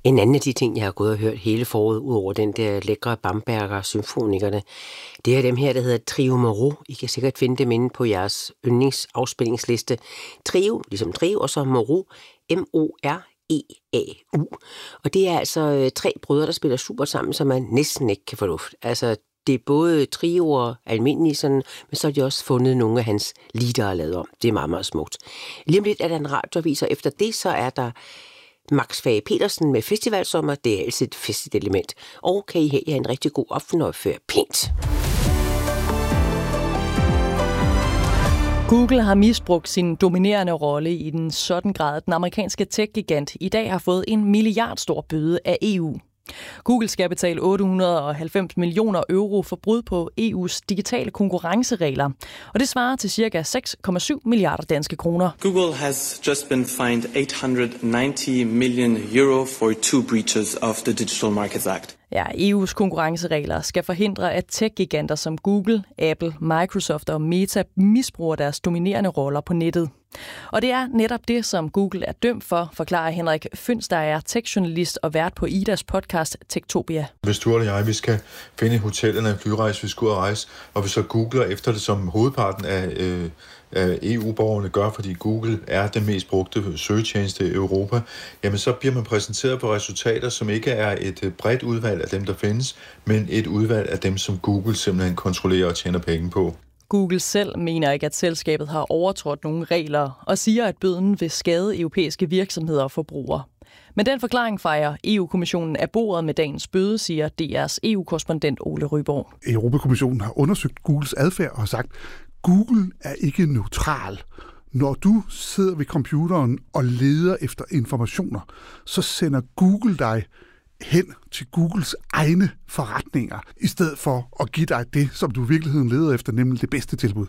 En anden af de ting, jeg har gået og hørt hele foråret, ud over den der lækre Bamberger symfonikerne, det er dem her, der hedder Trio Moreau. I kan sikkert finde dem inde på jeres yndlingsafspillingsliste. Trio, ligesom Trio, og så Moreau, M-O-R-E-A-U. Og det er altså 3 brødre, der spiller super sammen, så man næsten ikke kan få luft. Altså, det er både trioer almindelige sådan, men så har de også fundet nogle af hans lieder lavet om. Det er meget, meget smukt. Lige om lidt er der en radioavis, og efter det så er der Max Fage Petersen med Festivalsommer. Det er altid et festligt element. Og kan I have en rigtig god aften og føre pænt. Google har misbrugt sin dominerende rolle i den sådan grad, at den amerikanske tech-gigant i dag har fået en milliardstor bøde af EU. Google skal betale 890 millioner euro for brud på EU's digitale konkurrenceregler, og det svarer til ca. 6,7 milliarder danske kroner. Google has just been fined 890 million euro for 2 breaches of the Digital Markets Act. Ja, EU's konkurrenceregler skal forhindre, at tech-giganter som Google, Apple, Microsoft og Meta misbruger deres dominerende roller på nettet. Og det er netop det, som Google er dømt for, forklarer Henrik Føns, der er tech-journalist og vært på Idas podcast Techtopia. Hvis du eller jeg, vi skal finde et hotel eller en flyrejse, vi skal ud og rejse, og vi så googler efter det, som hovedparten af EU-borgerne gør, fordi Google er den mest brugte søgetjeneste i Europa, jamen så bliver man præsenteret på resultater, som ikke er et bredt udvalg af dem, der findes, men et udvalg af dem, som Google simpelthen kontrollerer og tjener penge på. Google selv mener ikke, at selskabet har overtrådt nogle regler, og siger, at bøden vil skade europæiske virksomheder og forbrugere. Men den forklaring fejrer EU-kommissionen af bordet med dagens bøde, siger DR's EU-korrespondent Ole Ryborg. Europakommissionen har undersøgt Googles adfærd og har sagt, Google er ikke neutral. Når du sidder ved computeren og leder efter informationer, så sender Google dig hen til Googles egne forretninger, i stedet for at give dig det, som du i virkeligheden leder efter, nemlig det bedste tilbud.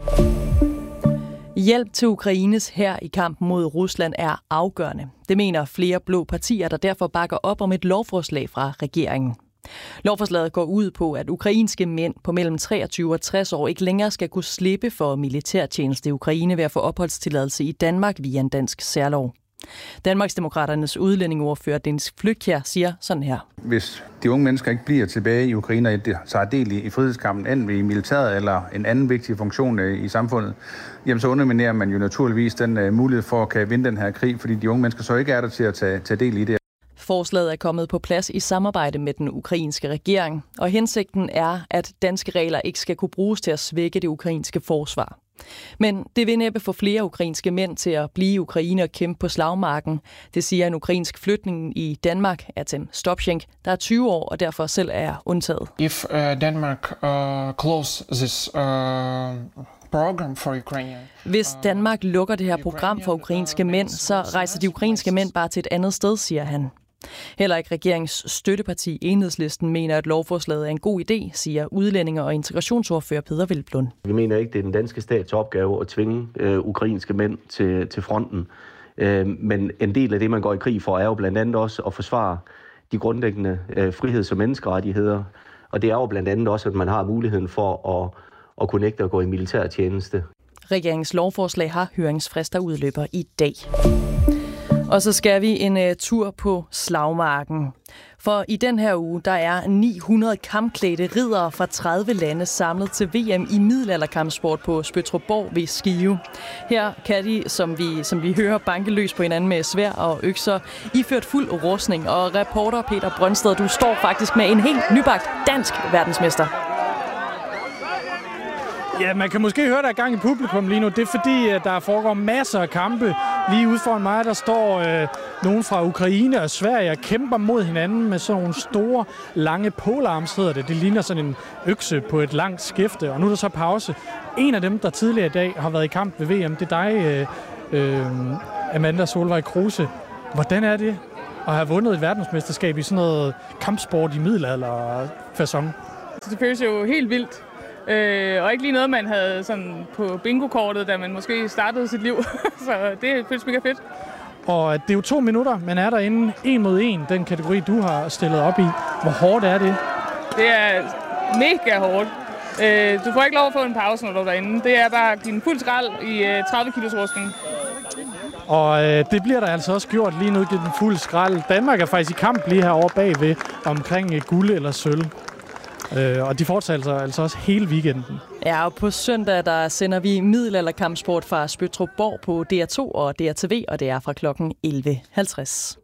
Hjælp til Ukraines hær i kampen mod Rusland er afgørende. Det mener flere blå partier, der derfor bakker op om et lovforslag fra regeringen. Lovforslaget går ud på, at ukrainske mænd på mellem 23 og 60 år ikke længere skal kunne slippe for militærtjeneste i Ukraine ved at få opholdstilladelse i Danmark via en dansk særlov. Danmarksdemokraternes udlændingeordfører Dennis Flydtkjær siger sådan her. Hvis de unge mennesker ikke bliver tilbage i Ukraine og tager del i frihedskampen, enten i militæret eller en anden vigtig funktion i samfundet, jamen så underminerer man jo naturligvis den mulighed for at kan vinde den her krig, fordi de unge mennesker så ikke er der til at tage del i det. Forslaget er kommet på plads i samarbejde med den ukrainske regering, og hensigten er, at danske regler ikke skal kunne bruges til at svække det ukrainske forsvar. Men det vil næppe få flere ukrainske mænd til at blive i Ukraine og kæmpe på slagmarken. Det siger en ukrainsk flygtning i Danmark, Artem Stopchenk, der er 20 år og derfor selv er undtaget. If Denmark close this program for Ukraine. Hvis Danmark lukker det her program for ukrainske mænd, så rejser de ukrainske mænd bare til et andet sted, siger han. Heller ikke regeringens støtteparti Enhedslisten mener, at lovforslaget er en god idé, siger udlændinge- og integrationsordfører Peder Hvelplund. Vi mener ikke, det er den danske stats opgave at tvinge ukrainske mænd til fronten. Men en del af det, man går i krig for, er jo blandt andet også at forsvare de grundlæggende friheds- og menneskerettigheder. Og det er jo blandt andet også, at man har muligheden for at kunne nægte at gå i militærtjeneste. Regeringens lovforslag har høringsfrister udløber i dag. Og så skal vi en tur på slagmarken. For i den her uge, der er 900 kampklædte riddere fra 30 lande samlet til VM i middelalderkampsport på Spøtrup ved Skive. Her kan de, som vi hører, banke løs på hinanden med sværd og økser, iført fuld rustning. Og reporter Peter Brøndsted, du står faktisk med en helt nybagt dansk verdensmester. Ja, man kan måske høre, der er gang i publikum lige nu. Det er fordi, der foregår masser af kampe. Lige ude foran mig, der står nogen fra Ukraine og Sverige og kæmper mod hinanden med sådan nogle store, lange polearms, hedder det. Det ligner sådan en økse på et langt skifte. Og nu er der så pause. En af dem, der tidligere i dag har været i kamp ved VM, det er dig, Amanda Solvej Kruse. Hvordan er det at have vundet et verdensmesterskab i sådan noget kampsport i middelalderfacon? Det føles jo helt vildt. Og ikke lige noget, man havde sådan på bingo-kortet, da man måske startede sit liv. Så det føles mega fedt. Og det er jo 2 minutter, man er derinde 1 mod 1, den kategori, du har stillet op i. Hvor hårdt er det? Det er mega hårdt. Du får ikke lov at få en pause, når du er derinde. Det er bare din fuld skrald i 30 kilos rustning. Og det bliver der altså også gjort lige nu, det er den fulde skrald. Danmark er faktisk i kamp lige herovre bagved omkring guld eller sølv. Og de fortsætter altså også hele weekenden. Ja, og på søndag der sender vi middelalderkampsport fra Spøttrup på DR2 og DRTV, og det er fra klokken 11.50.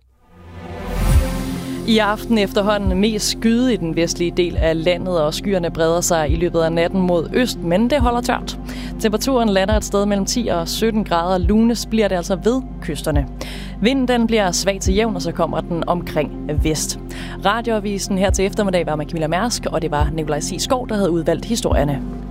I aften efterhånden mest skyde i den vestlige del af landet, og skyerne breder sig i løbet af natten mod øst, men det holder tørt. Temperaturen lander et sted mellem 10 og 17 grader. Lunes bliver det altså ved kysterne. Vinden den bliver svag til jævn, og så kommer den omkring vest. Radioavisen her til eftermiddag var med Camilla Mærsk, og det var Nikolaj Siskov, der havde udvalgt historierne.